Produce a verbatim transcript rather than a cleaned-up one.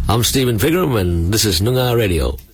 I'm Stephen Pigram, and this is Noongar Radio.